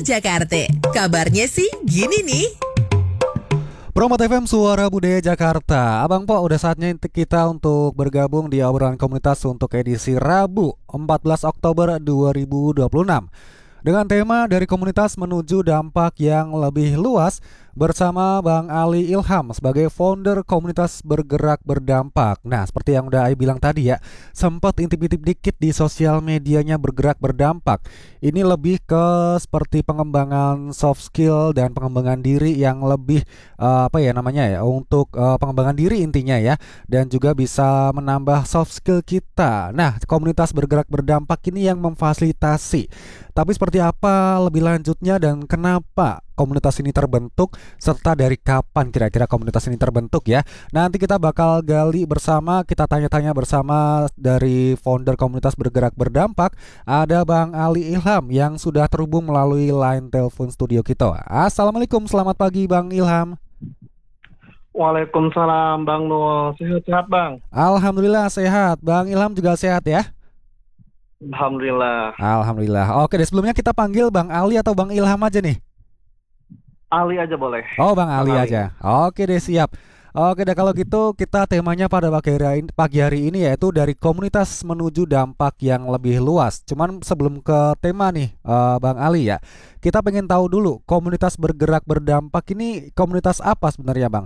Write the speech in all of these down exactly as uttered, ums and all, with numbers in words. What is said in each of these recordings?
Jakarta. Kabarnya sih gini nih. Promo T V M Suara Budaya Jakarta. Abang Po, udah saatnya kita untuk bergabung di obrolan komunitas untuk edisi Rabu empat belas Oktober dua ribu dua puluh enam dengan tema dari komunitas menuju dampak yang lebih luas bersama Bang Ali Ilham sebagai founder komunitas bergerak berdampak. Nah, seperti yang udah Ai bilang tadi ya, sempat intip-intip dikit di sosial medianya bergerak berdampak. Ini lebih ke seperti pengembangan soft skill dan pengembangan diri yang lebih uh, apa ya namanya ya, untuk uh, pengembangan diri intinya ya, dan juga bisa menambah soft skill kita. Nah, komunitas bergerak berdampak ini yang memfasilitasi. Tapi seperti apa lebih lanjutnya dan kenapa komunitas ini terbentuk serta dari kapan kira-kira komunitas ini terbentuk ya. Nanti kita bakal gali bersama, kita tanya-tanya bersama dari founder komunitas bergerak berdampak. Ada Bang Ali Ilham yang sudah terhubung melalui line telepon studio kita. Assalamualaikum, selamat pagi Bang Ilham. Waalaikumsalam Bang Nul, sehat-sehat Bang? Alhamdulillah sehat, Bang Ilham juga sehat ya? Alhamdulillah. Alhamdulillah. Oke deh, sebelumnya kita panggil Bang Ali atau Bang Ilham aja nih? Ali aja boleh. Oh Bang Ali, Ali aja. Oke deh, siap. Oke deh, kalau gitu kita temanya pada pagi hari, pagi hari ini yaitu dari komunitas menuju dampak yang lebih luas. Cuman sebelum ke tema nih uh, Bang Ali ya, kita pengen tahu dulu komunitas bergerak berdampak ini komunitas apa sebenarnya Bang?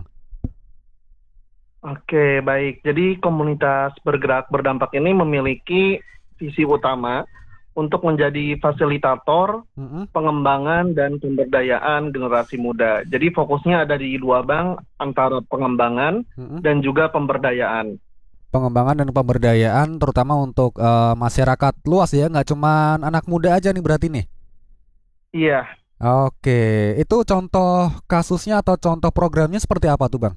Oke, baik. Jadi komunitas bergerak berdampak ini memiliki visi utama untuk menjadi fasilitator mm-hmm. pengembangan dan pemberdayaan generasi muda. Jadi fokusnya ada di dua Bang, antara pengembangan mm-hmm. dan juga pemberdayaan. Pengembangan dan pemberdayaan terutama untuk uh, masyarakat luas ya, nggak cuma anak muda aja nih berarti nih? Iya. Oke, itu contoh kasusnya atau contoh programnya seperti apa tuh Bang?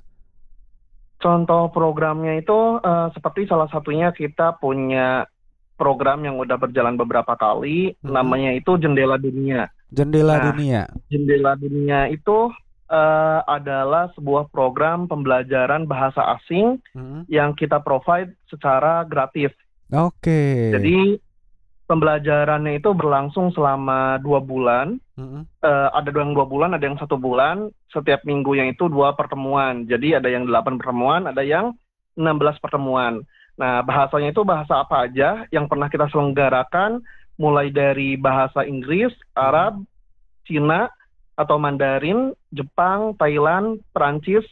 Contoh programnya itu uh, seperti salah satunya kita punya program yang udah berjalan beberapa kali, hmm. namanya itu Jendela Dunia. Jendela nah, Dunia. Jendela Dunia itu uh, adalah sebuah program pembelajaran bahasa asing hmm. yang kita provide secara gratis. Oke. Okay. Jadi pembelajarannya itu berlangsung selama dua bulan. Hmm. Uh, ada yang dua bulan, ada yang satu bulan. Setiap minggu yang itu dua pertemuan. Jadi ada yang delapan pertemuan, ada yang enam belas pertemuan. Nah, bahasanya itu bahasa apa aja yang pernah kita selenggarakan, mulai dari bahasa Inggris, Arab, Cina, atau Mandarin, Jepang, Thailand, Perancis,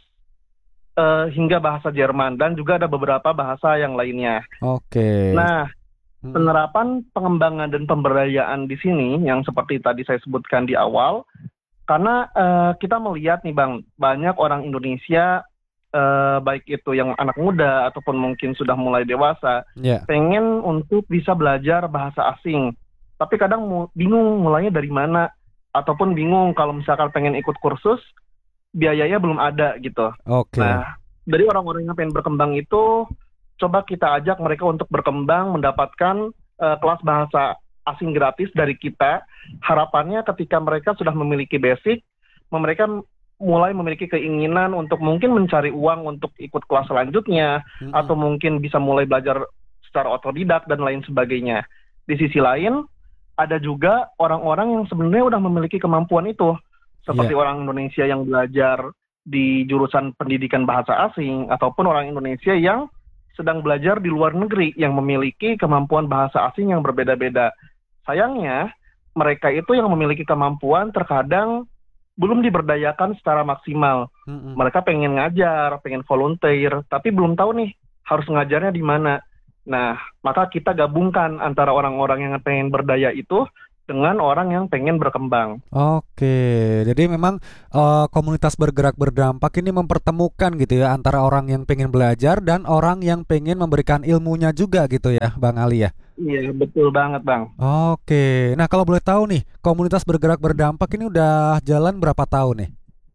uh, hingga bahasa Jerman, dan juga ada beberapa bahasa yang lainnya. Oke. Okay. Nah, hmm. penerapan pengembangan dan pemberdayaan di sini, yang seperti tadi saya sebutkan di awal, karena uh, kita melihat nih Bang, banyak orang Indonesia, Uh, baik itu yang anak muda ataupun mungkin sudah mulai dewasa, yeah. pengen untuk bisa belajar bahasa asing, tapi kadang mu- bingung mulainya dari mana, ataupun bingung kalau misalkan pengen ikut kursus, biayanya belum ada gitu. Okay. Nah, dari orang-orang yang pengen berkembang itu, coba kita ajak mereka untuk berkembang, mendapatkan uh, kelas bahasa asing gratis dari kita. Harapannya ketika mereka sudah memiliki basic, mereka mulai memiliki keinginan untuk mungkin mencari uang untuk ikut kelas selanjutnya, mm-hmm. atau mungkin bisa mulai belajar secara otodidak dan lain sebagainya. Di sisi lain, ada juga orang-orang yang sebenarnya udah memiliki kemampuan itu, seperti yeah. orang Indonesia yang belajar di jurusan pendidikan bahasa asing, ataupun orang Indonesia yang sedang belajar di luar negeri yang memiliki kemampuan bahasa asing yang berbeda-beda. Sayangnya, mereka itu yang memiliki kemampuan terkadang belum diberdayakan secara maksimal. Mm-hmm. Mereka pengen ngajar, pengen volunteer, tapi belum tahu nih harus ngajarnya di mana. Nah, maka kita gabungkan antara orang-orang yang pengen berdaya itu dengan orang yang pengen berkembang. Oke, jadi memang uh, komunitas bergerak berdampak ini mempertemukan gitu ya antara orang yang pengen belajar dan orang yang pengen memberikan ilmunya juga gitu ya, Bang Ali ya? Iya, betul banget Bang. Oke, nah kalau boleh tahu nih, komunitas bergerak berdampak ini udah jalan berapa tahun nih?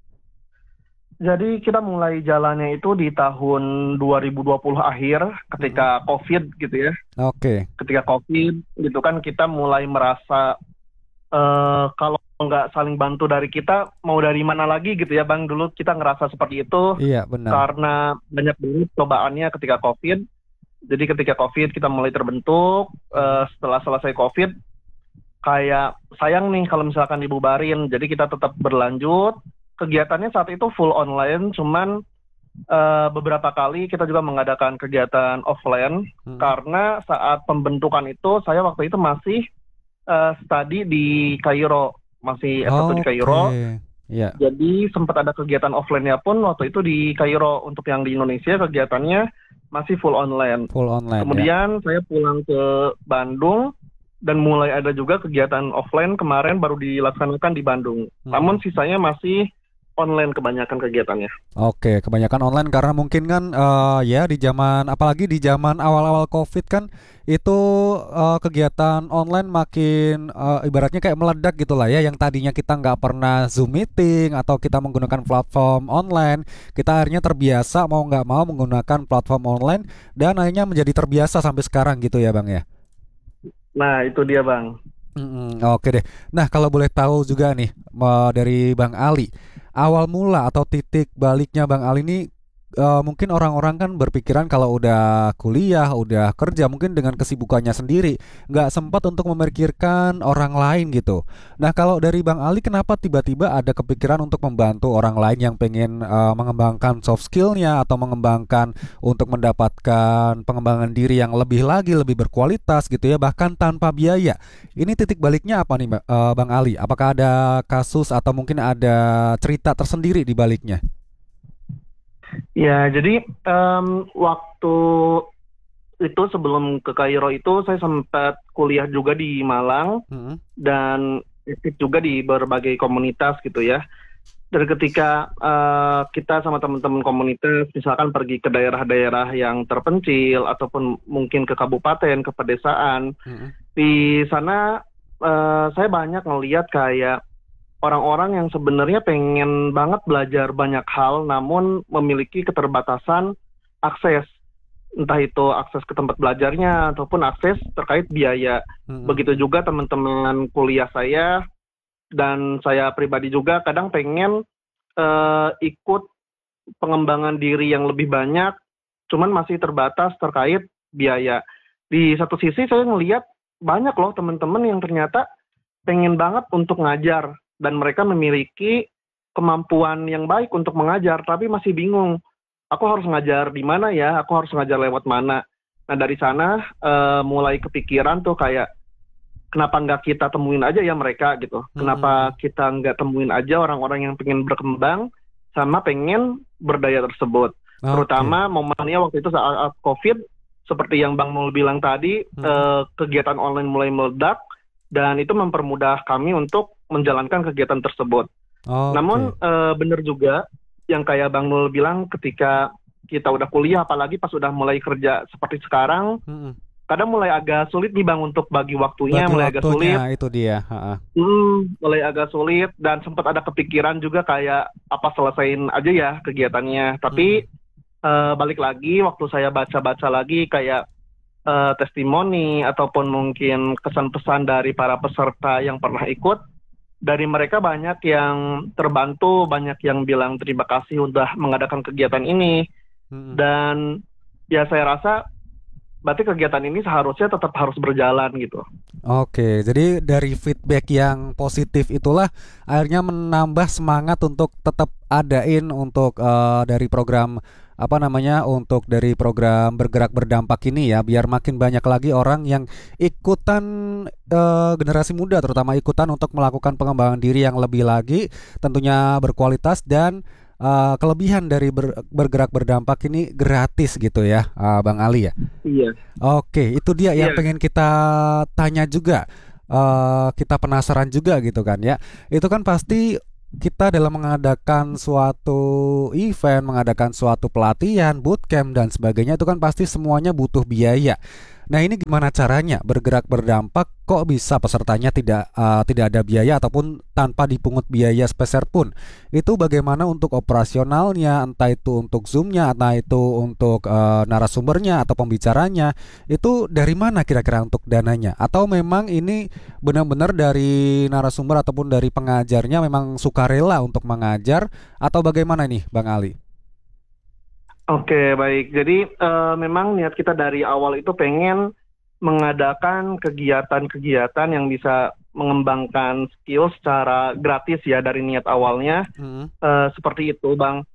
Jadi kita mulai jalannya itu di tahun dua ribu dua puluh akhir ketika hmm. COVID gitu ya. Oke. Okay. Ketika COVID gitu kan kita mulai merasa uh, kalau nggak saling bantu dari kita mau dari mana lagi gitu ya Bang. Dulu kita ngerasa seperti itu. Iya benar. Karena banyak banget cobaannya ketika COVID. Jadi ketika COVID kita mulai terbentuk. Uh, setelah selesai COVID kayak sayang nih kalau misalkan dibubarin. Jadi kita tetap berlanjut. Kegiatannya saat itu full online, cuman uh, beberapa kali kita juga mengadakan kegiatan offline Hmm. karena saat pembentukan itu saya waktu itu masih uh, study di Kairo, masih S satu di Kairo. Oke. Ya. Jadi sempat ada kegiatan offline-nya pun waktu itu di Kairo. Untuk yang di Indonesia kegiatannya masih full online. Full online ya. Kemudian saya pulang ke Bandung dan mulai ada juga kegiatan offline kemarin baru dilaksanakan di Bandung. Hmm. Namun sisanya masih online kebanyakan kegiatannya. Oke, kebanyakan online karena mungkin kan eh, ya di zaman apalagi di zaman awal-awal Covid kan itu eh, kegiatan online makin eh, ibaratnya kayak meledak gitu lah ya, yang tadinya kita nggak pernah Zoom meeting atau kita menggunakan platform online, kita akhirnya terbiasa mau nggak mau menggunakan platform online dan akhirnya menjadi terbiasa sampai sekarang gitu ya Bang ya. Nah, itu dia Bang. Mm-mm, oke deh. Nah, kalau boleh tahu juga nih eh, dari Bang Ali, awal mula atau titik baliknya Bang Ali ini eh, mungkin orang-orang kan berpikiran kalau udah kuliah, udah kerja mungkin dengan kesibukannya sendiri, nggak sempat untuk memikirkan orang lain gitu. Nah, kalau dari Bang Ali kenapa tiba-tiba ada kepikiran untuk membantu orang lain yang pengen eh, mengembangkan soft skillnya atau mengembangkan untuk mendapatkan pengembangan diri yang lebih lagi, lebih berkualitas gitu ya, bahkan tanpa biaya. Ini titik baliknya apa nih, Ba- eh, Bang Ali? Apakah ada kasus atau mungkin ada cerita tersendiri di baliknya? Ya, jadi em, waktu itu sebelum ke Kairo itu saya sempat kuliah juga di Malang Mm-mm. dan aktif juga di berbagai komunitas gitu ya. Dan ketika eh, kita sama teman-teman komunitas misalkan pergi ke daerah-daerah yang terpencil ataupun mungkin ke kabupaten, ke pedesaan, Mm-mm. di sana eh, saya banyak ngelihat kayak orang-orang yang sebenarnya pengen banget belajar banyak hal namun memiliki keterbatasan akses, entah itu akses ke tempat belajarnya ataupun akses terkait biaya. Mm-mm. Begitu juga teman-teman kuliah saya dan saya pribadi juga kadang pengen eh, ikut pengembangan diri yang lebih banyak, cuman masih terbatas terkait biaya. Di satu sisi saya ngelihat banyak loh teman-teman yang ternyata pengen banget untuk ngajar dan mereka memiliki kemampuan yang baik untuk mengajar, tapi masih bingung. Aku harus ngajar di mana ya? Aku harus ngajar lewat mana? Nah dari sana eh, mulai kepikiran tuh kayak kenapa nggak kita temuin aja ya mereka gitu? Kenapa kita nggak temuin aja orang-orang yang pengen berkembang sama pengen berdaya tersebut? Oke. Terutama momennya waktu itu saat COVID, seperti yang Bang Mul bilang tadi, Hmm. eh, kegiatan online mulai meledak dan itu mempermudah kami untuk menjalankan kegiatan tersebut. Oke. Namun eh, benar juga yang kayak Bang Mul bilang ketika kita udah kuliah, apalagi pas udah mulai kerja seperti sekarang, Mm-mm. kadang mulai agak sulit nih Bang untuk bagi waktunya, Bagi mulai agak sulit. waktunya itu dia. Ha-ha. Hmm, mulai agak sulit dan sempat ada kepikiran juga kayak apa selesain aja ya kegiatannya. Tapi eh, balik lagi waktu saya baca-baca lagi kayak eh, testimoni ataupun mungkin kesan-pesan dari para peserta yang pernah ikut, dari mereka banyak yang terbantu, banyak yang bilang terima kasih udah mengadakan kegiatan ini. Mm-mm. Dan ya saya rasa berarti kegiatan ini seharusnya tetap harus berjalan gitu. Oke, jadi dari feedback yang positif itulah akhirnya menambah semangat untuk tetap adain untuk eh, dari program apa namanya untuk dari program bergerak berdampak ini ya, biar makin banyak lagi orang yang ikutan eh, generasi muda terutama ikutan untuk melakukan pengembangan diri yang lebih lagi, tentunya berkualitas dan eh, kelebihan dari ber- bergerak berdampak ini gratis gitu ya, eh, Bang Ali ya. Iya. Oke, itu dia yang Iya. pengen kita tanya juga. Eh, kita penasaran juga gitu kan ya. Itu kan pasti kita dalam mengadakan suatu event, mengadakan suatu pelatihan, bootcamp dan sebagainya itu kan pasti semuanya butuh biaya. Nah, ini gimana caranya bergerak berdampak kok bisa pesertanya tidak eh, tidak ada biaya ataupun tanpa dipungut biaya sepeser pun. Itu bagaimana untuk operasionalnya, entah itu untuk Zoom-nya, entah itu untuk eh, narasumbernya atau pembicaranya. Itu dari mana kira-kira untuk dananya? Atau memang ini benar-benar dari narasumber ataupun dari pengajarnya memang sukarela untuk mengajar atau bagaimana nih Bang Ali? Oke, baik. Jadi eh, memang niat kita dari awal itu pengen mengadakan kegiatan-kegiatan yang bisa mengembangkan skill secara gratis ya dari niat awalnya. Mm-mm. Eh, seperti itu Bang.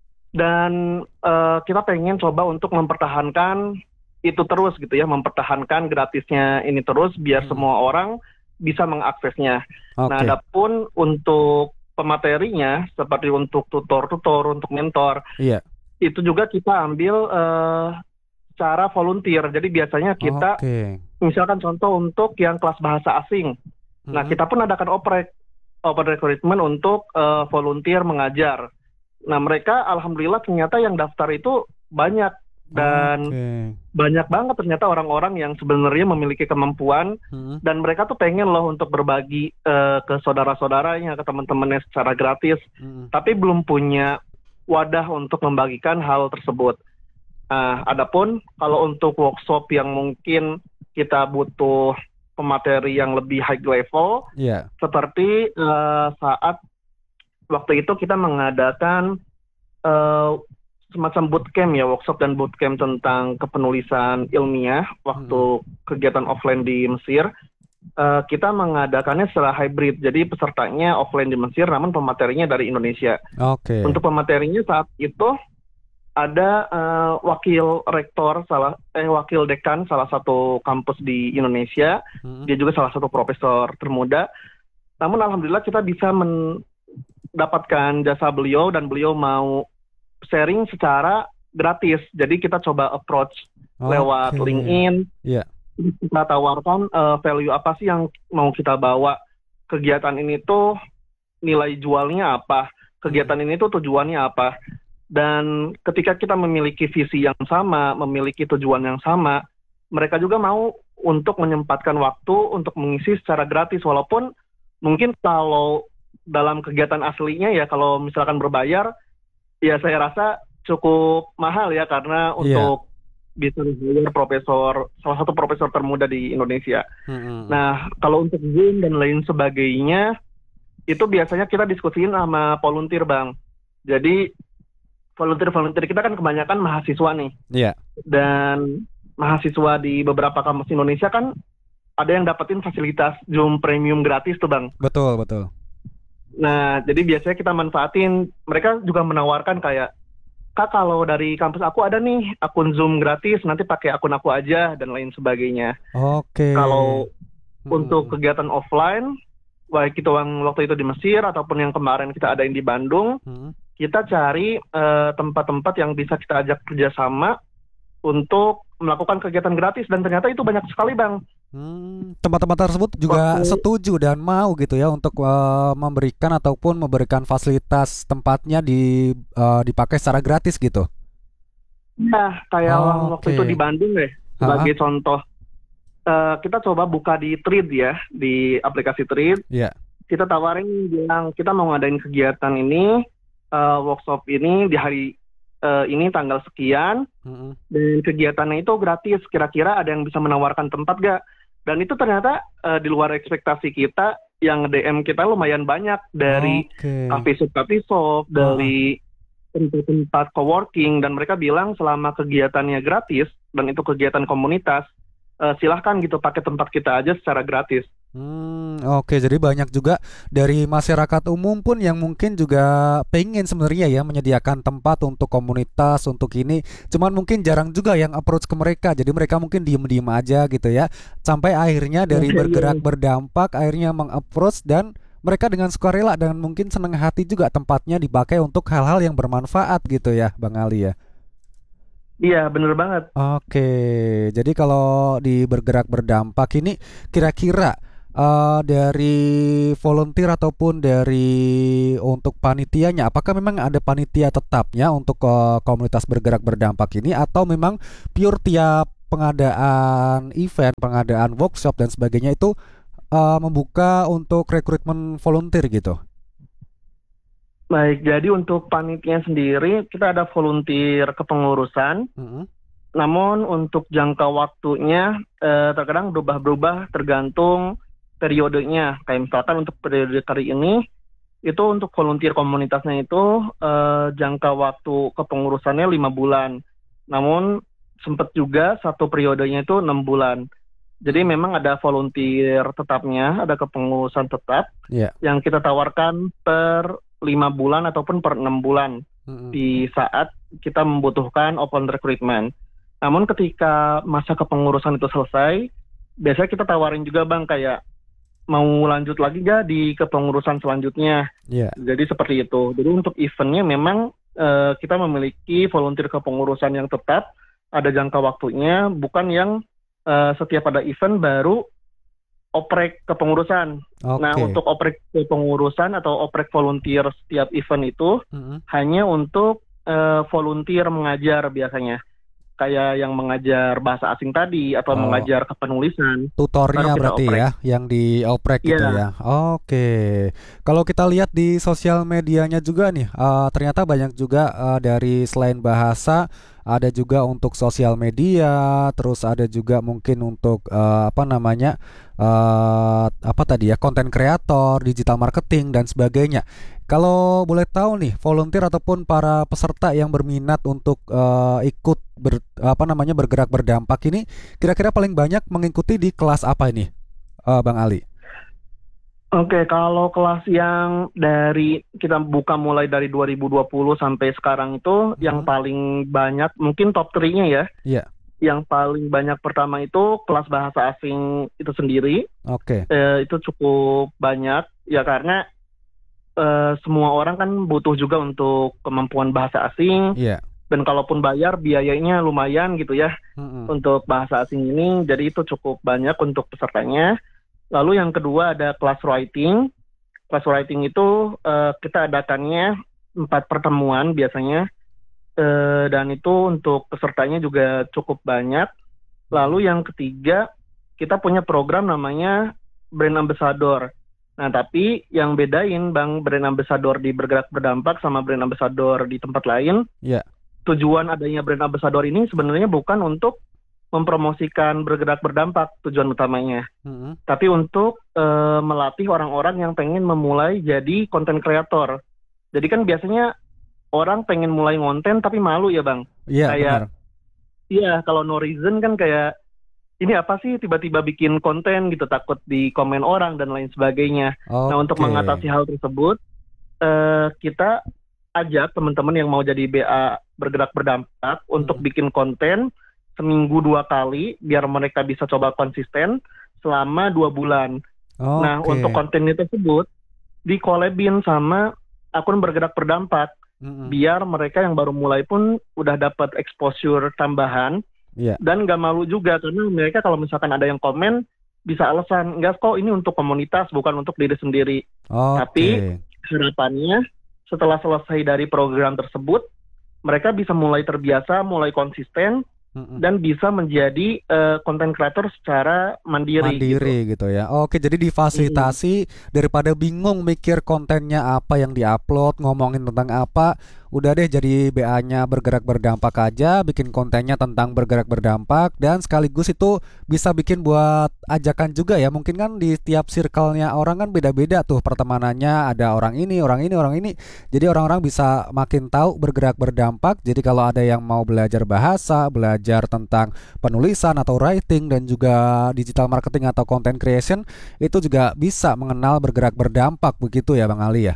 Dan eh, kita pengen coba untuk mempertahankan itu terus gitu ya, mempertahankan gratisnya ini terus biar Hmm. semua orang bisa mengaksesnya. Oke. Nah, adapun untuk pematerinya seperti untuk tutor-tutor, untuk mentor, Iya. itu juga kita ambil eh, secara volunteer. Jadi biasanya kita Oke. misalkan contoh untuk yang kelas bahasa asing. Nah, Mm-mm. kita pun adakan oprek open recruitment untuk eh, volunteer mengajar. Nah, mereka alhamdulillah ternyata yang daftar itu banyak dan Oke. banyak banget ternyata orang-orang yang sebenarnya memiliki kemampuan Mm-mm. dan mereka tuh pengen loh untuk berbagi eh, ke saudara-saudaranya, ke teman-temannya secara gratis, Mm-mm. tapi belum punya wadah untuk membagikan hal tersebut. Nah, adapun kalau untuk workshop yang mungkin kita butuh pemateri yang lebih high level, Iya. seperti eh, saat waktu itu kita mengadakan eh, semacam bootcamp ya, workshop dan bootcamp tentang kepenulisan ilmiah waktu kegiatan offline di Mesir. Eh, kita mengadakannya secara hybrid, jadi pesertanya offline di Mesir, namun pematerinya dari Indonesia. Oke. Untuk pematerinya saat itu ada eh, wakil rektor salah eh wakil dekan salah satu kampus di Indonesia. Mm-mm. Dia juga salah satu profesor termuda. Namun alhamdulillah kita bisa mendapatkan jasa beliau dan beliau mau sharing secara gratis. Jadi kita coba approach lewat Oke. LinkedIn. Iya. Kita tawarkan eh, value apa sih yang mau kita bawa. Kegiatan ini tuh nilai jualnya apa. Kegiatan ini tuh tujuannya apa. Dan ketika kita memiliki visi yang sama, memiliki tujuan yang sama, mereka juga mau untuk menyempatkan waktu untuk mengisi secara gratis. Walaupun mungkin kalau dalam kegiatan aslinya ya, kalau misalkan berbayar, ya saya rasa cukup mahal ya, karena untuk bisa membayar profesor, salah satu profesor termuda di Indonesia. Mm-mm. Nah, kalau untuk Zoom dan lain sebagainya, itu biasanya kita diskusiin sama volunteer, Bang. Jadi, volunteer-volunteer kita kan kebanyakan mahasiswa nih. Iya. Dan mahasiswa di beberapa kampus Indonesia kan ada yang dapetin fasilitas Zoom Premium gratis tuh, Bang. Betul, betul. Nah, jadi biasanya kita manfaatin. Mereka juga menawarkan kayak, Kak, kalau dari kampus aku ada nih akun Zoom gratis, nanti pakai akun aku aja, dan lain sebagainya. Oke. Kalau Mm-mm. untuk kegiatan offline, baik itu yang waktu itu di Mesir, ataupun yang kemarin kita adain di Bandung, Mm-mm. kita cari eh, tempat-tempat yang bisa kita ajak kerjasama untuk melakukan kegiatan gratis. Dan ternyata itu banyak sekali, Bang. Hmm, tempat-tempat tersebut juga Waktu- setuju dan mau gitu ya untuk eh, memberikan ataupun memberikan fasilitas tempatnya di eh, dipakai secara gratis gitu. Nah, kayak Oh, yang waktu oke. itu di Bandung deh, sebagai contoh. Eh, kita coba buka di Thread ya, di aplikasi Thread. Iya. Kita tawarin, bilang kita mau ngadain kegiatan ini, eh, workshop ini di hari eh, ini tanggal sekian, Mm-mm. dan kegiatannya itu gratis. Kira-kira ada yang bisa menawarkan tempat gak? Dan itu ternyata eh, di luar ekspektasi kita, yang nge-D M kita lumayan banyak dari Oke. coffee shop, coffee shop, dari tempat-tempat coworking, dan mereka bilang selama kegiatannya gratis dan itu kegiatan komunitas, eh, silahkan gitu pakai tempat kita aja secara gratis. Hmm, oke, jadi banyak juga dari masyarakat umum pun yang mungkin juga pengen sebenarnya ya menyediakan tempat untuk komunitas untuk ini, cuman mungkin jarang juga yang approach ke mereka, jadi mereka mungkin diem-diem aja gitu ya, sampai akhirnya dari Iya, bergerak iya. berdampak akhirnya meng-approach dan mereka dengan sukarela dan mungkin senang hati juga tempatnya dipakai untuk hal-hal yang bermanfaat gitu ya, Bang Ali ya. Iya, bener banget. Oke, jadi kalau di bergerak berdampak ini kira-kira eh, dari volunteer ataupun dari untuk panitianya, apakah memang ada panitia tetapnya untuk eh, komunitas bergerak berdampak ini atau memang pure tiap pengadaan event, pengadaan workshop dan sebagainya itu eh, membuka untuk rekrutmen volunteer gitu? Baik, jadi untuk panitia sendiri, kita ada volunteer kepengurusan, Mm-mm. namun untuk jangka waktunya eh, terkadang berubah-berubah tergantung periodenya. Kayak misalkan untuk periode kali ini, itu untuk volunteer komunitasnya itu eh, jangka waktu kepengurusannya lima bulan. Namun sempat juga satu periodenya itu enam bulan. Jadi memang ada volunteer tetapnya, ada kepengurusan tetap Iya. yang kita tawarkan per lima bulan ataupun per enam bulan Mm-mm. di saat kita membutuhkan open recruitment. Namun ketika masa kepengurusan itu selesai, biasanya kita tawarin juga Bang kayak mau lanjut lagi gak di kepengurusan selanjutnya. Iya. Jadi seperti itu. Jadi untuk eventnya memang eh, kita memiliki volunteer kepengurusan yang tetap, ada jangka waktunya, bukan yang Uh, setiap ada event baru oprek kepengurusan. Oke. Nah, untuk oprek kepengurusan atau oprek volunteer setiap event itu Mm-mm. hanya untuk uh, volunteer mengajar biasanya. Kayak yang mengajar bahasa asing tadi atau Oh. mengajar kepenulisan. Tutornya Baru kita berarti oprek. ya, yang dioprek gitu Iya. ya. Oke. Kalau kita lihat di sosial medianya juga nih, eh, ternyata banyak juga eh, dari selain bahasa, ada juga untuk sosial media, terus ada juga mungkin untuk eh, apa namanya, eh, apa tadi ya, konten kreator, digital marketing dan sebagainya. Kalau boleh tahu nih, volunteer ataupun para peserta yang berminat untuk eh, ikut ber, apa namanya bergerak berdampak ini, kira-kira paling banyak mengikuti di kelas apa ini, eh, Bang Ali? Oke, kalau kelas yang dari kita buka mulai dari dua ribu dua puluh sampai sekarang itu yang Mhm. paling banyak mungkin top tiga-nya ya. Iya. Yang paling banyak pertama itu kelas bahasa asing itu sendiri. Oke. Eh, itu cukup banyak ya karena eh, semua orang kan butuh juga untuk kemampuan bahasa asing, Iya. dan kalaupun bayar biayanya lumayan gitu ya Mm-mm. untuk bahasa asing ini, jadi itu cukup banyak untuk pesertanya. Lalu yang kedua ada kelas writing. Kelas writing itu eh, kita adakannya empat pertemuan biasanya, eh, dan itu untuk pesertanya juga cukup banyak. Lalu yang ketiga, kita punya program namanya Brand Ambassador. Nah, tapi yang bedain Bang, Brand Ambassador di Bergerak Berdampak sama Brand Ambassador di tempat lain, Iya. tujuan adanya Brand Ambassador ini sebenarnya bukan untuk mempromosikan Bergerak Berdampak tujuan utamanya, Mm-mm. tapi untuk eh, melatih orang-orang yang pengen memulai jadi konten kreator. Jadi kan biasanya orang pengen mulai konten tapi malu ya Bang. Iya, Kayak, benar. Iya, kalau no reason kan kayak ini apa sih tiba-tiba bikin konten gitu, takut di komen orang dan lain sebagainya. Nah, untuk Oke. mengatasi hal tersebut, eh, kita ajak teman-teman yang mau jadi B A Bergerak Berdampak untuk Hmm. bikin konten seminggu dua kali biar mereka bisa coba konsisten selama dua bulan. Nah, Oke. untuk kontennya tersebut di-collabin sama akun Bergerak Berdampak Mm-mm. biar mereka yang baru mulai pun udah dapat exposure tambahan. Iya. Dan nggak malu juga karena mereka kalau misalkan ada yang komen bisa alasan, enggak kok ini untuk komunitas bukan untuk diri sendiri. Oke. Tapi harapannya setelah selesai dari program tersebut, mereka bisa mulai terbiasa, mulai konsisten, Mm-mm. dan bisa menjadi eh, content creator secara mandiri. gitu. Mandiri gitu ya. Oke, jadi difasilitasi daripada bingung mikir kontennya apa yang diupload, ngomongin tentang apa, udah deh jadi B A-nya Bergerak Berdampak aja, bikin kontennya tentang bergerak berdampak, dan sekaligus itu bisa bikin buat ajakan juga ya. Mungkin kan di tiap circle-nya orang kan beda-beda tuh pertemanannya, ada orang ini, orang ini, orang ini. Jadi orang-orang bisa makin tahu bergerak berdampak. Jadi kalau ada yang mau belajar bahasa, belajar tentang penulisan atau writing dan juga digital marketing atau content creation, itu juga bisa mengenal bergerak berdampak begitu ya Bang Ali ya.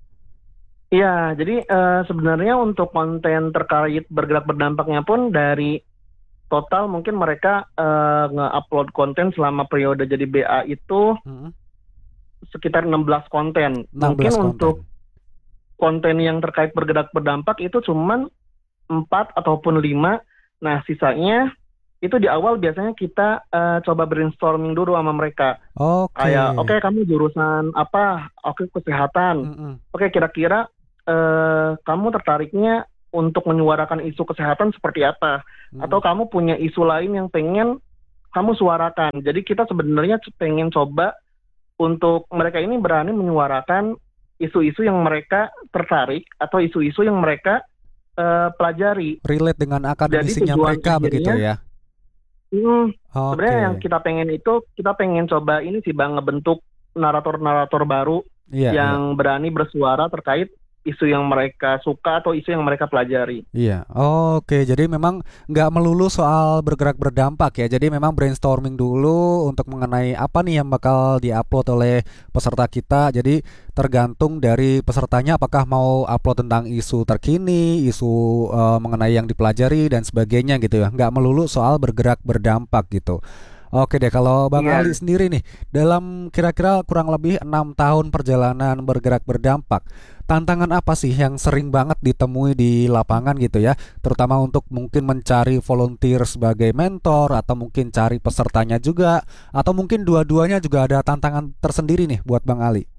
Iya, jadi eh, sebenarnya untuk konten terkait bergerak berdampaknya pun dari total mungkin mereka eh, nge-upload konten selama periode jadi B A itu Mm-mm. sekitar enam belas konten. enam Mungkin belas konten. untuk konten yang terkait bergerak berdampak itu cuman empat ataupun lima. Nah, sisanya itu di awal biasanya kita eh, coba brainstorming dulu sama mereka. Oke. Kayak, oke kamu jurusan apa? Oke, kesehatan. Mm-mm. Oke, kira-kira eh, kamu tertariknya untuk menyuarakan isu kesehatan seperti apa? Mm. Atau kamu punya isu lain yang pengen kamu suarakan. Jadi kita sebenarnya pengen coba untuk mereka ini berani menyuarakan isu-isu yang mereka tertarik atau isu-isu yang mereka eh, pelajari. relate dengan akademisinya tujuan mereka begitu akhirnya- ya. Hmm, Oke. sebenarnya yang kita pengen itu, kita pengen coba ini sih Bang, ngebentuk narator-narator baru Iya, yang berani bersuara terkait isu yang mereka suka atau isu yang mereka pelajari. Iya, oke. Jadi memang nggak melulu soal bergerak berdampak ya. Jadi memang brainstorming dulu untuk mengenai apa nih yang bakal diupload oleh peserta kita. Jadi tergantung dari pesertanya apakah mau upload tentang isu terkini, isu eh, mengenai yang dipelajari dan sebagainya gitu ya. Nggak melulu soal bergerak berdampak gitu. Oke deh, kalau Bang Iya. Ali sendiri nih, dalam kira-kira kurang lebih enam tahun perjalanan bergerak berdampak, tantangan apa sih yang sering banget ditemui di lapangan gitu ya, terutama untuk mungkin mencari volunteer sebagai mentor atau mungkin cari pesertanya juga, atau mungkin dua-duanya juga ada tantangan tersendiri nih buat Bang Ali.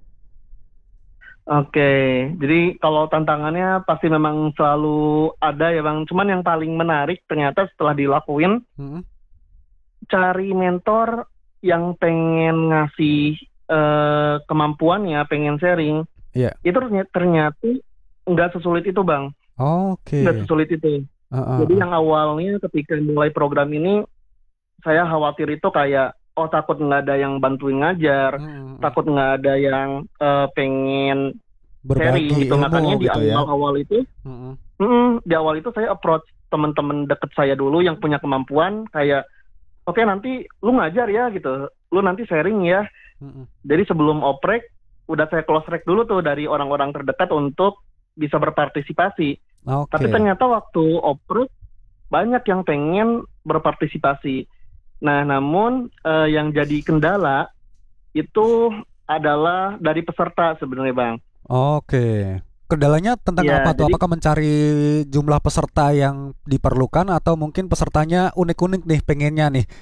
Oke, jadi kalau tantangannya pasti memang selalu ada ya Bang. Cuman yang paling menarik ternyata setelah dilakuin, Mm-mm. cari mentor yang pengen ngasih eh, kemampuannya, pengen sharing, Iya. itu ternyata, ternyata nggak sesulit itu Bang, Oke. nggak sesulit itu. Heeh, Jadi heeh. yang awalnya ketika mulai program ini, saya khawatir itu kayak, oh takut nggak ada yang bantuin ngajar, Mm-mm. takut nggak ada yang eh, pengen sharing Berbagi gitu. Makanya ilmu di gitu ya. awal-awal itu, Mm-mm. mm, di awal itu saya approach teman-teman deket saya dulu yang punya kemampuan, kayak, oke nanti lu ngajar ya gitu, lu nanti sharing ya. Mm-mm. Jadi sebelum oprek, udah saya close track dulu tuh dari orang-orang terdekat untuk bisa berpartisipasi. Tapi Oke. ternyata waktu oprek, banyak yang pengen berpartisipasi. Nah, namun eh, yang jadi kendala itu adalah dari peserta sebenarnya Bang. Oke. Kendalanya tentang Ya, apa tuh? jadi Apakah mencari jumlah peserta yang diperlukan atau mungkin pesertanya unik-unik nih pengennya nih?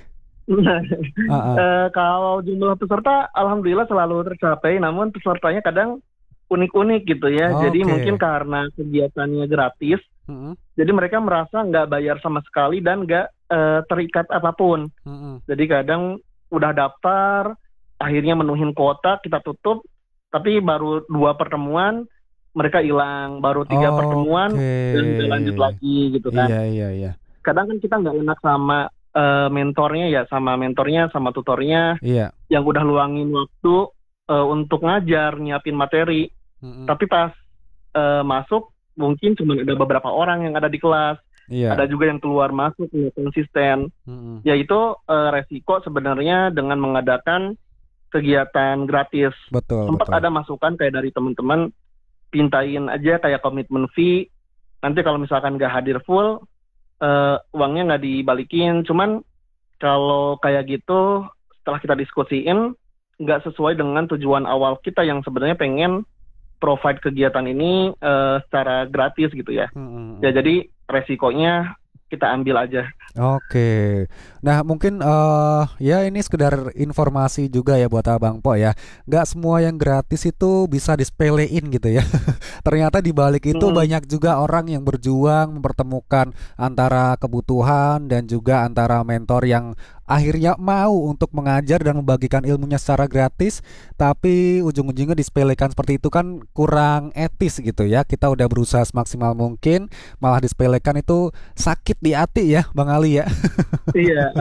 Heeh. eh, kalau jumlah peserta alhamdulillah selalu tercapai, namun pesertanya kadang unik-unik gitu ya. Jadi mungkin Oke. karena kegiatannya gratis, Mm-mm. jadi mereka merasa nggak bayar sama sekali dan nggak eh, terikat apapun. Mm-mm. Jadi kadang udah daftar, akhirnya menuhin kuota, kita tutup, tapi baru dua pertemuan mereka hilang, baru tiga pertemuan Oke. dan nggak lanjut lagi gitu kan. Iya, iya, iya. Kadang kan kita nggak enak sama eh, mentornya ya, sama mentornya, sama tutornya Iya. yang udah luangin waktu eh, untuk ngajar, nyiapin materi. Mm-mm. Tapi pas eh, masuk, mungkin cuma ada beberapa orang yang ada di kelas. Iya. Ada juga yang keluar masuk, nggak konsisten. Mm-mm. Yaitu eh, resiko sebenarnya dengan mengadakan kegiatan gratis. Betul, Sempat betul. ada masukan kayak dari teman-teman, pintain aja kayak komitmen fee. Nanti kalau misalkan nggak hadir full, eh, uangnya nggak dibalikin. Cuman kalau kayak gitu, setelah kita diskusiin, nggak sesuai dengan tujuan awal kita yang sebenarnya pengen provide kegiatan ini eh, secara gratis gitu ya. Mm-mm. Ya jadi resikonya kita ambil aja. Oke, nah mungkin eh ya ini sekedar informasi juga ya buat Abang Po ya. Nggak semua yang gratis itu bisa disepelein gitu ya. Ternyata di balik itu Mm-mm. banyak juga orang yang berjuang mempertemukan antara kebutuhan dan juga antara mentor yang akhirnya mau untuk mengajar dan membagikan ilmunya secara gratis, tapi ujung-ujungnya disepelekan seperti itu kan kurang etis gitu ya. Kita udah berusaha semaksimal mungkin, malah disepelekan itu sakit di hati ya, Bang Ali ya. Iya.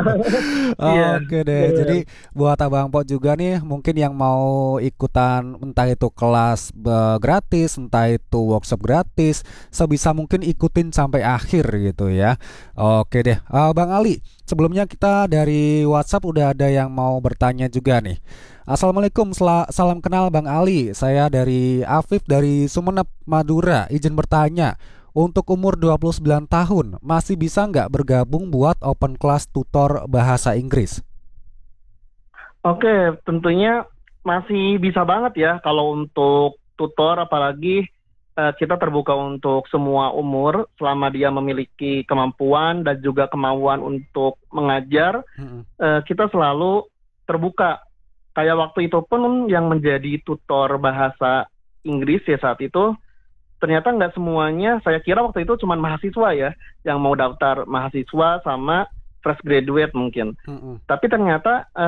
Iya. Oke deh, Bener. jadi buat Abang Po juga nih mungkin yang mau ikutan entah itu kelas eh, gratis, entah itu workshop gratis, sebisa mungkin ikutin sampai akhir gitu ya. Oke deh, Eh, Bang Ali, sebelumnya kita dari WhatsApp udah ada yang mau bertanya juga nih. Assalamualaikum, sela- salam kenal Bang Ali. Saya dari Afif dari Sumeneb, Madura. Izin bertanya, untuk umur dua puluh sembilan tahun, masih bisa nggak bergabung buat open class tutor bahasa Inggris? Oke, tentunya masih bisa banget ya kalau untuk tutor, apalagi eh, kita terbuka untuk semua umur selama dia memiliki kemampuan dan juga kemauan untuk mengajar. Mm-mm. eh, kita selalu terbuka. Kayak waktu itu pun yang menjadi tutor bahasa Inggris ya saat itu, ternyata nggak semuanya, saya kira waktu itu cuma mahasiswa ya, yang mau daftar mahasiswa sama fresh graduate mungkin. Mm-mm. Tapi ternyata